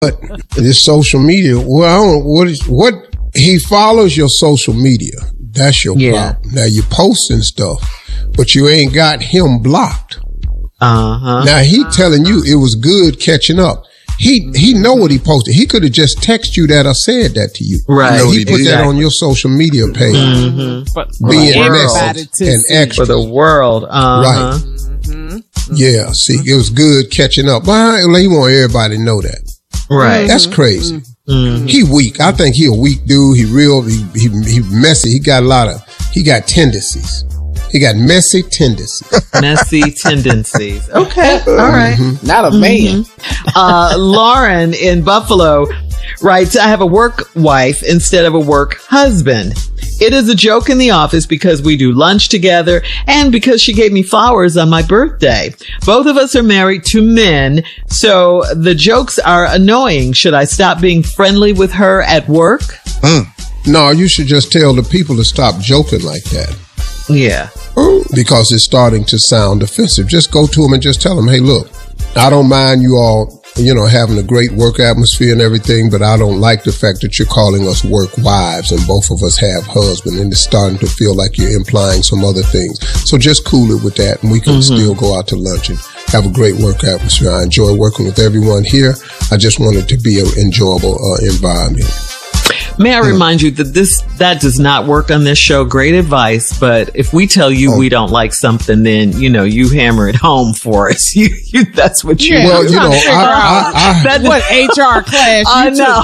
But this social media, well, what he follows your social media. That's your problem. Now you're posting stuff, but you ain't got him blocked. Now he telling you it was good catching up. He know what he posted. He could have just texted you that or said that to you. Right. You know, he put that on your social media page. Being message and extra. For the world. Right. Yeah. See, it was good catching up. Well, he want everybody to know that. Right. That's crazy. He weak. I think he a weak dude. He messy. He got tendencies. He got messy tendencies. Messy tendencies. Okay. All right. Not a man. Lauren in Buffalo writes, I have a work wife instead of a work husband. It is a joke in the office because we do lunch together and because she gave me flowers on my birthday. Both of us are married to men, so the jokes are annoying. Should I stop being friendly with her at work? No, you should just tell the people to stop joking like that. Yeah. Because it's starting to sound offensive. Just go to them and just tell them, hey, look, I don't mind you all, having a great work atmosphere and everything, but I don't like the fact that you're calling us work wives and both of us have husbands, and it's starting to feel like you're implying some other things. So just cool it with that, and we can still go out to lunch and have a great work atmosphere. I enjoy working with everyone here. I just want it to be an enjoyable environment. May I remind you that that does not work on this show. Great advice, but if we tell you we don't like something, then you hammer it home for us. That's what you. Well, do. That's what HR class. I know.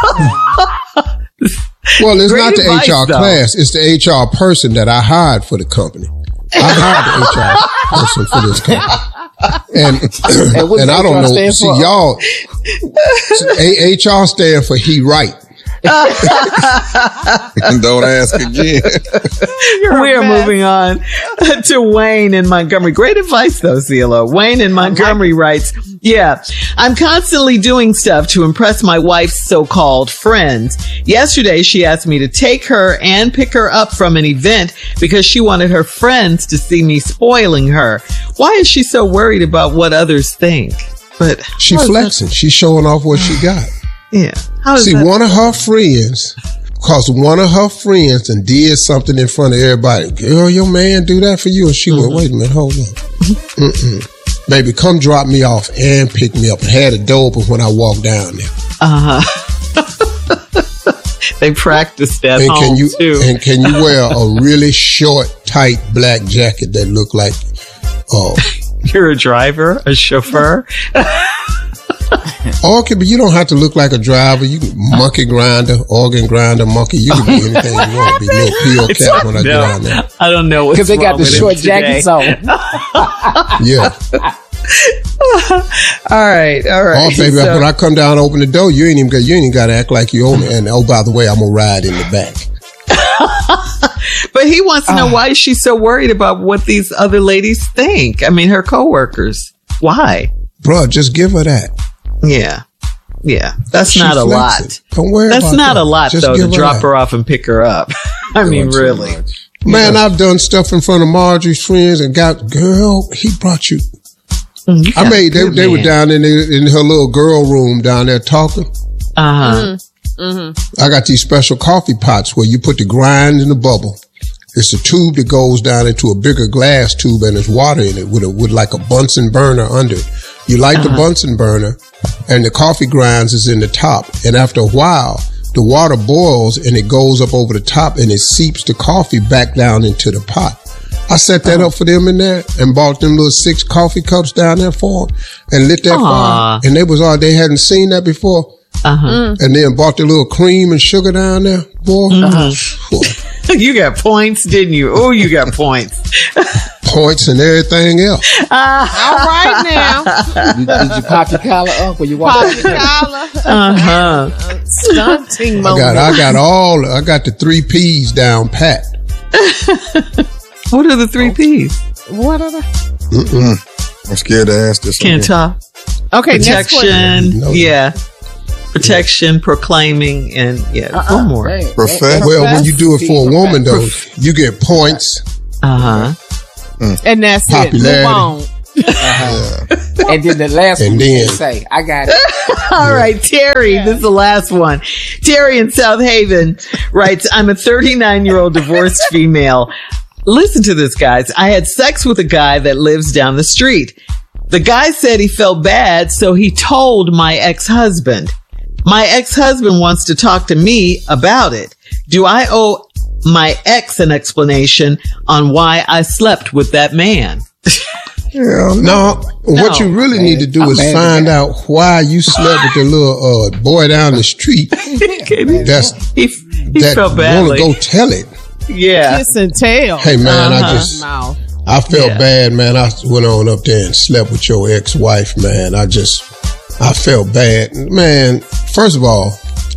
Well, it's Great not the advice, HR class. It's the HR person that I hired for the company. I hired the HR person for this company. And I don't know. See, y'all, HR stand for he right. And don't ask again. We are moving on to Wayne in Montgomery. Great advice, though, CeeLo. Wayne in Montgomery writes, I'm constantly doing stuff to impress my wife's so-called friends. Yesterday, she asked me to take her and pick her up from an event because she wanted her friends to see me spoiling her. Why is she so worried about what others think? But she flexing. She's showing off what she got. Yeah. See, one of her friends, because one of her friends and did something in front of everybody. Girl, your man do that for you. And she went, wait a minute, hold on. Baby, come drop me off and pick me up. I had a door open when I walked down there. They practiced at home, too. And can you wear a really short, tight black jacket that look like... You're a driver? A chauffeur? Or it could be, you don't have to look like a driver. You can monkey grinder, organ grinder, monkey. You can be anything you want. Be little peel cap when I get down there. I don't know what's because they got the short jackets on. Yeah. All right. Oh, baby, when I come down and open the door, you ain't even got to act like you own it. And by the way, I'm gonna ride in the back. But he wants to know why she's so worried about what these other ladies think. I mean, her coworkers. Why? Bruh, just give her that. Yeah. That's not a lot. Don't worry about that. That's not a lot, just though, to drop her off and pick her up. I mean, really. Man, I've done stuff in front of Marjorie's friends and girl, he brought you. They were down in her little girl room down there talking. I got these special coffee pots where you put the grind in the bubble. It's a tube that goes down into a bigger glass tube and there's water in it with like a Bunsen burner under it. You light the Bunsen burner and the coffee grinds is in the top. And after a while, the water boils and it goes up over the top and it seeps the coffee back down into the pot. I set that up for them in there and bought them little 6 coffee cups down there for them and lit that fire. And they hadn't seen that before. And then bought the little cream and sugar down there. Boy. You got points, didn't you? Oh, you got points. Points and everything else. All right now. Did you pop your collar up when you walked? Pop your collar. Stunting moment. I got the 3 P's down pat. What are the 3 P's? What are they? I'm scared to ask this. Can't talk. Okay, protection. Protection, proclaiming, and one more. Well, when you do it for a woman, though, you get points. And that's popularity. It. Move on. And then the last one you say, I got it. All right, Terry, this is the last one. Terry in South Haven writes, I'm a 39-year-old divorced female. Listen to this, guys. I had sex with a guy that lives down the street. The guy said he felt bad, so he told my ex-husband. My ex-husband wants to talk to me about it. Do I owe my ex an explanation on why I slept with that man? No, what you really need to do is find out why you slept with the little boy down the street. He felt badly. Want to go tell it. Yeah. Kiss and tell. Hey, man, I felt bad, man. I went on up there and slept with your ex-wife, man. I felt bad. Man, first of all,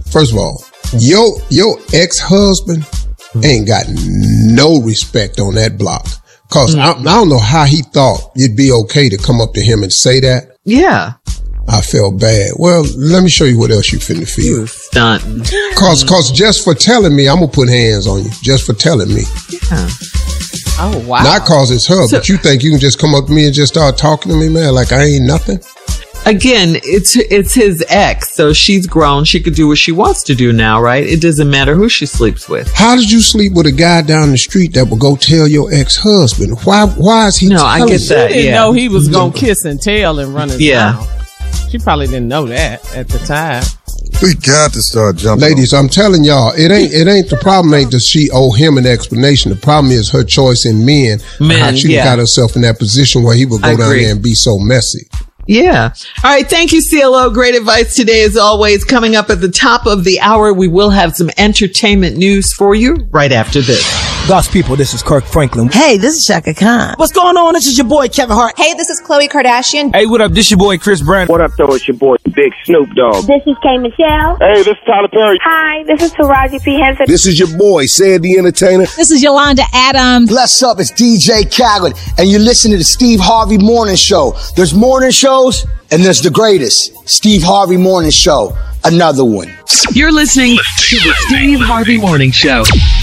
your ex-husband ain't got no respect on that block. Cause I don't know how he thought it'd be okay to come up to him and say that. Yeah. I felt bad. Well, let me show you what else you finna feel. You stunting. Cause just for telling me, I'm gonna put hands on you. Just for telling me. Yeah. Oh, wow. Not cause it's her, but you think you can just come up to me and just start talking to me, man, like I ain't nothing? Again, it's his ex, so she's grown. She could do what she wants to do now, right? It doesn't matter who she sleeps with. How did you sleep with a guy down the street that would go tell your ex-husband? Why is he telling I get that. She didn't know he was going to kiss and tell and run his mouth. She probably didn't know that at the time. We got to start jumping. Ladies, I'm telling y'all, it ain't the problem ain't that she owe him an explanation. The problem is her choice in men how she got herself in that position where he would go down there and be so messy. Yeah. All right. Thank you, CLO. Great advice today, as always. Coming up at the top of the hour, we will have some entertainment news for you right after this. God's people, this is Kirk Franklin. Hey, this is Shaka Khan. What's going on? This is your boy, Kevin Hart. Hey, this is Khloe Kardashian. Hey, what up? This your boy, Chris Brown. What up, though? It's your boy, Big Snoop Dogg. This is K. Michelle. Hey, this is Tyler Perry. Hi, this is Taraji P. Henson. This is your boy, Sandy Entertainer. This is Yolanda Adams. Bless up, it's DJ Khaled, and you listen to the Steve Harvey Morning Show. There's morning shows, and there's the greatest, Steve Harvey Morning Show, another one. You're listening to the Steve Harvey Morning Show.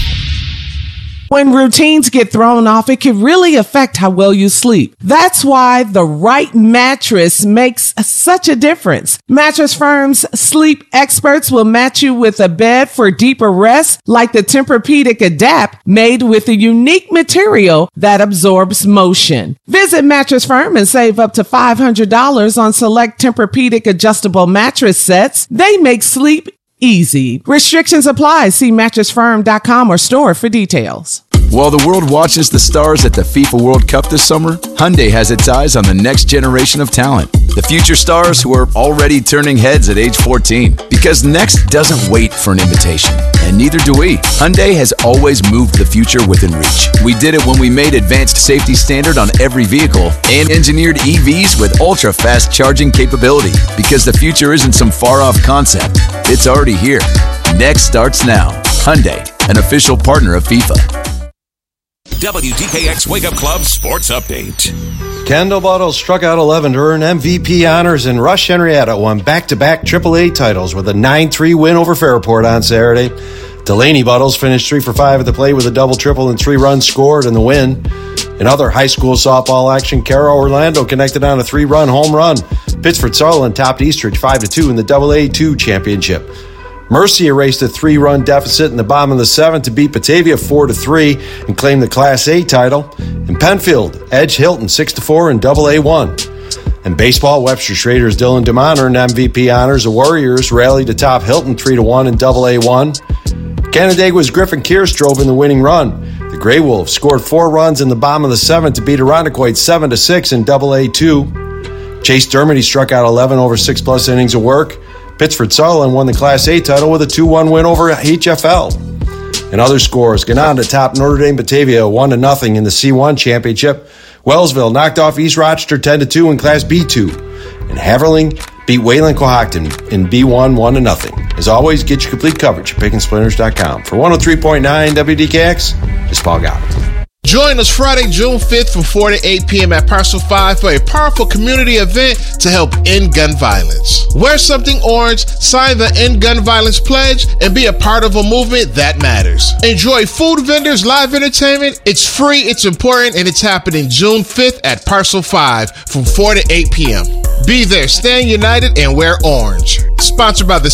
When routines get thrown off, it can really affect how well you sleep. That's why the right mattress makes such a difference. Mattress Firm's sleep experts will match you with a bed for deeper rest, like the Tempur-Pedic Adapt, made with a unique material that absorbs motion. Visit Mattress Firm and save up to $500 on select Tempur-Pedic adjustable mattress sets. They make sleep easy. Restrictions apply. See mattressfirm.com or store for details. While the world watches the stars at the FIFA World Cup this summer, Hyundai has its eyes on the next generation of talent. The future stars who are already turning heads at age 14. Because next doesn't wait for an invitation. And neither do we. Hyundai has always moved the future within reach. We did it when we made advanced safety standard on every vehicle and engineered EVs with ultra-fast charging capability. Because the future isn't some far-off concept. It's already here. Next starts now. Hyundai, an official partner of FIFA. WDKX Wake Up Club Sports Update. Kendall Buttles struck out 11 to earn MVP honors, and Rush Henrietta won back-to-back AAA titles with a 9-3 win over Fairport on Saturday. Delaney Buttles finished 3 for 5 at the plate with a double, triple, and 3 runs scored in the win. In other high school softball action, Carol Orlando connected on a 3-run home run. Pittsford Sutherland topped Eastridge 5-2 in the AA2 championship. Mercy erased a 3-run deficit in the bottom of the 7th to beat Batavia 4-3 and claim the Class A title. In Penfield, edged Hilton 6-4 in AA1. In baseball, Webster Schrader's Dylan DeMont earned MVP honors. The Warriors rallied to top Hilton 3-1 in AA1. Canandaigua's Griffin Kears drove in the winning run. The Grey Wolves scored 4 runs in the bottom of the 7th to beat Irondequoit 7-6 in AA2. Chase Dermody struck out 11 over 6+ innings of work. Pittsford Sutherland won the Class A title with a 2-1 win over HFL. In other scores, Gananda topped Notre Dame Batavia 1-0 in the C1 championship. Wellsville knocked off East Rochester 10-2 in Class B2. And Haverling beat Wayland Cohocton in B1 1-0. As always, get your complete coverage at pickandsplinters.com. For 103.9 WDKX, this is Paul Goddard. Join us Friday, June 5th from 4 to 8 p.m. at Parcel 5 for a powerful community event to help end gun violence. Wear something orange, sign the End Gun Violence Pledge, and be a part of a movement that matters. Enjoy food vendors, live entertainment. It's free, it's important, and it's happening June 5th at Parcel 5 from 4 to 8 p.m. Be there, stand united, and wear orange. Sponsored by the